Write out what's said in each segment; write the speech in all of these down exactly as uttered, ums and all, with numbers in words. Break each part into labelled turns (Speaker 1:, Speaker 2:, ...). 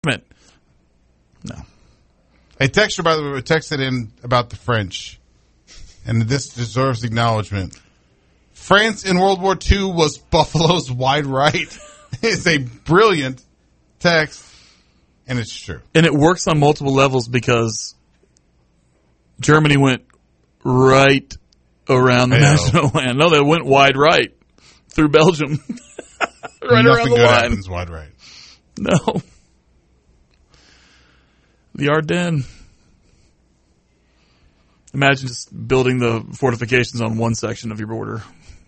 Speaker 1: No.
Speaker 2: A texter, by the way, texted in about the French, and this deserves acknowledgement. France in World War Two was Buffalo's wide right. It's a brilliant text, and it's true.
Speaker 1: And it works on multiple levels because Germany went right around the
Speaker 2: Hell.
Speaker 1: national land. No, they went wide right through Belgium. right
Speaker 2: Nothing
Speaker 1: around the
Speaker 2: good
Speaker 1: line.
Speaker 2: happens wide right.
Speaker 1: No. The Ardennes. Imagine just building the fortifications on one section of your border.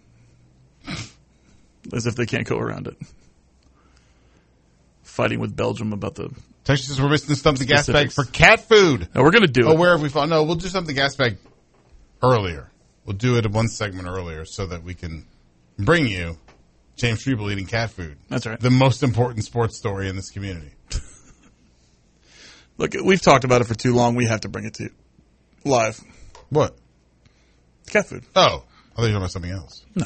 Speaker 1: As if they can't go around it. Fighting with Belgium about the...
Speaker 2: Texas says we're missing the Stump the Gas Bag
Speaker 1: Specifics.
Speaker 2: for cat food.
Speaker 1: No, we're going to do
Speaker 2: Oh,
Speaker 1: it.
Speaker 2: where have we found? No, we'll do Stump the Gas Bag earlier. We'll do it in one segment earlier so that we can bring you James Strebel eating cat food.
Speaker 1: That's right.
Speaker 2: The most important sports story in this community.
Speaker 1: Look, we've talked about it for too long. We have to bring it to you. Live.
Speaker 2: What?
Speaker 1: Cat food.
Speaker 2: Oh, I thought you were talking about something else.
Speaker 1: No.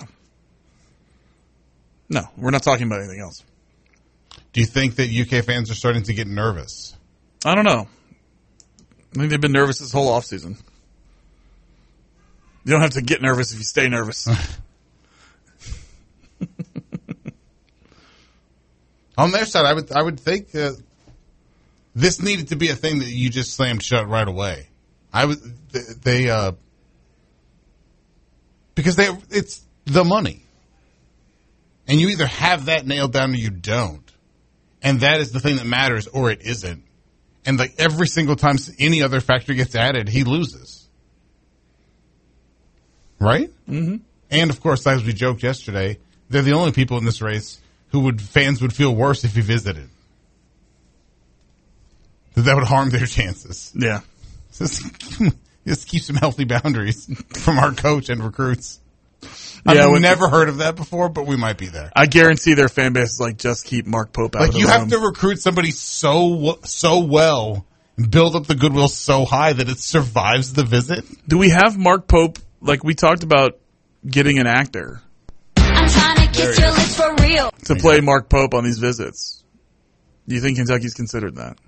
Speaker 1: No, we're not talking about anything else.
Speaker 2: Do you think that U K fans are starting to get nervous?
Speaker 1: I don't know. I think they've been nervous this whole offseason. You don't have to get nervous if you stay nervous.
Speaker 2: On their side, I would I would think that this needed to be a thing that you just slammed shut right away. I was they uh, because they it's the money, and you either have that nailed down or you don't, and that is the thing that matters, or it isn't. And like every single time any other factor gets added, he loses, right? Mm-hmm. And of course, as we joked yesterday, they're the only people in this race who would fans would feel worse if he visited. That would harm their chances.
Speaker 1: Yeah.
Speaker 2: Just, just keep some healthy boundaries from our coach and recruits.
Speaker 1: Yeah,
Speaker 2: I've
Speaker 1: when-
Speaker 2: never heard of that before, but we might be there.
Speaker 1: I guarantee their fan base is like, just keep Mark Pope out
Speaker 2: Like
Speaker 1: of the
Speaker 2: you
Speaker 1: room.
Speaker 2: have to recruit somebody so so well and build up the goodwill so high that it survives the visit.
Speaker 1: Do we have Mark Pope, like we talked about getting an actor
Speaker 3: I'm trying to kiss your lips for real.
Speaker 1: to play Mark Pope on these visits? Do you think Kentucky's considered that?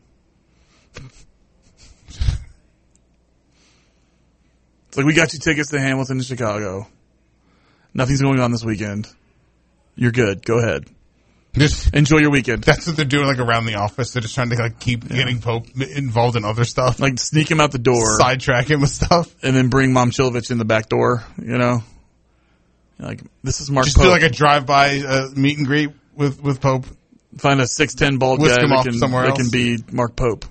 Speaker 1: It's like, we got you tickets to Hamilton and Chicago. Nothing's going on this weekend. You're good. Go ahead.
Speaker 2: Just,
Speaker 1: Enjoy your weekend.
Speaker 2: that's what they're doing, like around the office. They're just trying to like keep getting Pope involved in other stuff,
Speaker 1: Like, sneak him out the door
Speaker 2: sidetrack him with stuff.
Speaker 1: and then bring Mom Chilovich in the back door, you know? Like, this is Mark
Speaker 2: Just
Speaker 1: Pope.
Speaker 2: do like a drive-by uh, meet and greet with with Pope.
Speaker 1: Find a six ten bald
Speaker 2: Whisk
Speaker 1: guy
Speaker 2: him
Speaker 1: that
Speaker 2: off
Speaker 1: can,
Speaker 2: somewhere
Speaker 1: that can
Speaker 2: else.
Speaker 1: be Mark Pope.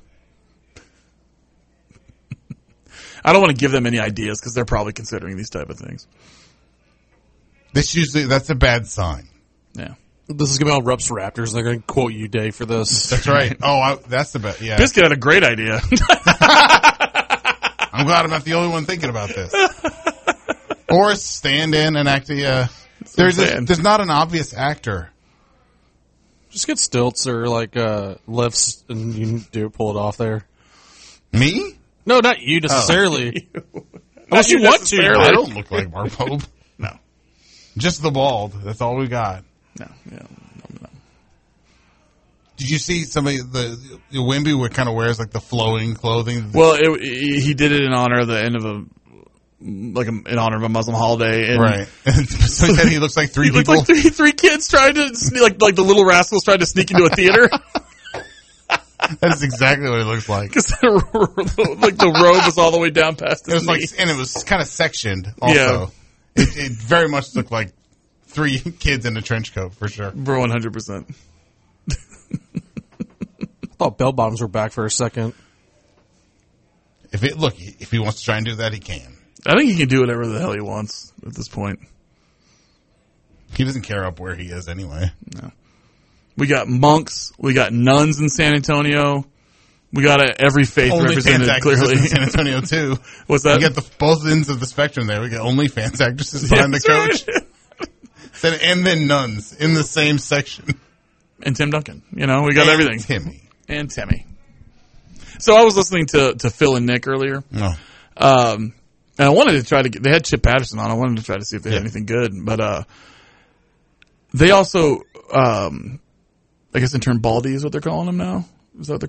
Speaker 1: I don't want to give them any ideas because they're probably considering these type of things.
Speaker 2: This usually that's a bad sign.
Speaker 1: Yeah.
Speaker 4: This is going to be on Rups Raptors. They're going to quote you, Dave, for this.
Speaker 2: That's right. Oh, I, that's the best. Yeah,
Speaker 1: Biscuit had a great idea.
Speaker 2: I'm glad I'm not the only one thinking about this. Or stand in and act a. Uh, there's a,
Speaker 1: saying.
Speaker 2: there's not an obvious actor.
Speaker 4: Just get stilts or like uh, lifts and you can do pull it off there.
Speaker 2: Me?
Speaker 4: No, not you necessarily. Unless
Speaker 1: you
Speaker 4: you want to.
Speaker 1: necessarily.
Speaker 2: I don't look like Mark Pope.
Speaker 1: No.
Speaker 2: Just the bald. That's all we got.
Speaker 1: No. Yeah. No, no.
Speaker 2: Did you see somebody the, the Wimby where kind of wears like the flowing clothing?
Speaker 1: Well, it, he did it in honor of the end of a, like a, in honor of a Muslim holiday. And
Speaker 2: Right. So he said he looks like three
Speaker 1: He looked
Speaker 2: people.
Speaker 1: like three, three kids trying to sneak, like like the little rascals tried to sneak into a theater.
Speaker 2: That is exactly what it looks like.
Speaker 1: Because like the robe was all the way down past
Speaker 2: It
Speaker 1: his
Speaker 2: was like,
Speaker 1: knee.
Speaker 2: and it was kind of sectioned. Also,
Speaker 1: Yeah.
Speaker 2: it, it very much looked like three kids in a trench coat for sure.
Speaker 1: For one hundred percent.
Speaker 4: I thought bell bottoms were back for a second.
Speaker 2: If it look, if he wants to try and do that, he can.
Speaker 1: I think he can do whatever the hell he wants at this point.
Speaker 2: He doesn't care up where he is anyway.
Speaker 1: No. We got monks. We got nuns in San Antonio. We got a, every faith
Speaker 2: Only
Speaker 1: represented
Speaker 2: fans actresses
Speaker 1: clearly.
Speaker 2: in San Antonio too.
Speaker 1: What's that?
Speaker 2: We got the both ends of the spectrum there. We got OnlyFans actresses behind the
Speaker 1: That's
Speaker 2: coach,
Speaker 1: right.
Speaker 2: then, and then nuns in the same section.
Speaker 1: And Tim Duncan. You know, we got
Speaker 2: And
Speaker 1: everything.
Speaker 2: Timmy.
Speaker 1: And Timmy. So I was listening to, to Phil and Nick earlier.
Speaker 2: No.
Speaker 1: Um, and I wanted to try to get, they had Chip Patterson on. I wanted to try to see if they had
Speaker 2: Yeah.
Speaker 1: anything good. But, uh, they also, um, I guess in turn Baldy is what they're calling him now. Is that the